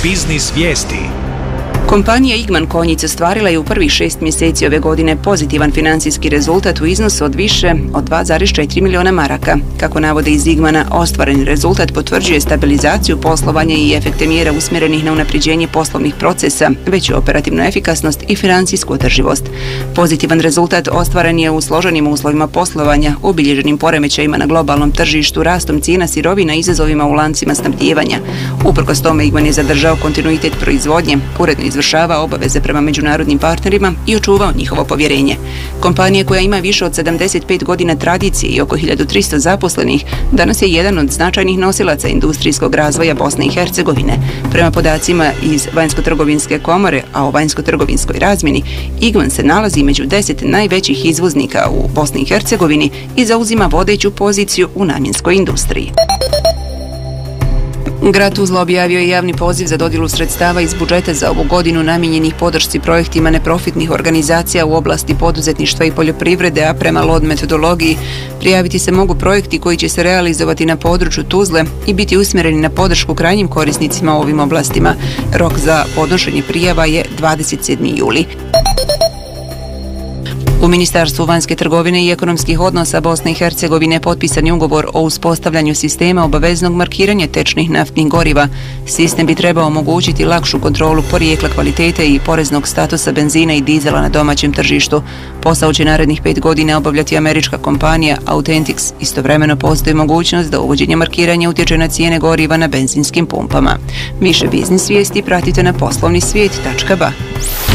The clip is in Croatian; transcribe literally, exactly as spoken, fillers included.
Biznis vijesti. Kompanija Igman Konjic ostvarila je u prvih šest mjeseci ove godine pozitivan financijski rezultat u iznosu od više od dva zarez četiri miliona maraka. Kako navode iz Igmana, ostvareni rezultat potvrđuje stabilizaciju poslovanja i efekte mjera usmjerenih na unapređenje poslovnih procesa, veću operativnu efikasnost i financijsku održivost. Pozitivan rezultat ostvaren je u složenim uslovima poslovanja, obilježenim poremećajima na globalnom tržištu, rastom cijena sirovina i izazovima u lancima snabdijevanja. Uprkos tome, Igman je zadržao kontinuitet proizvodnje, uredno izvršava obaveze prema međunarodnim partnerima i očuvao njihovo povjerenje. Kompanija koja ima više od sedamdeset pet godina tradicije i oko hiljadu tristo zaposlenih, danas je jedan od značajnih nosilaca industrijskog razvoja Bosne i Hercegovine. Prema podacima iz Vanjsko-trgovinske komore, a o vanjsko-trgovinskoj razmjeni, Igman se nalazi među deset najvećih izvoznika u Bosni i Hercegovini i zauzima vodeću poziciju u namjenskoj industriji. Grad Tuzla objavio je javni poziv za dodjelu sredstava iz budžeta za ovu godinu namijenjenih podršci projektima neprofitnih organizacija u oblasti poduzetništva i poljoprivrede, a prema L O D metodologiji prijaviti se mogu projekti koji će se realizovati na području Tuzle i biti usmjereni na podršku krajnjim korisnicima u ovim oblastima. Rok za podnošenje prijava je dvadeset sedmi juli. U Ministarstvu vanjske trgovine i ekonomskih odnosa Bosne i Hercegovine potpisan je ugovor o uspostavljanju sistema obaveznog markiranja tečnih naftnih goriva. Sistem bi trebao omogućiti lakšu kontrolu porijekla kvalitete i poreznog statusa benzina i dizela na domaćem tržištu. Posao će narednih pet godina obavljati američka kompanija Authentix. Istovremeno postoji mogućnost da uvođenje markiranja utječe na cijene goriva na benzinskim pumpama. Više biznis vijesti pratite na poslovni svijet tačka ba.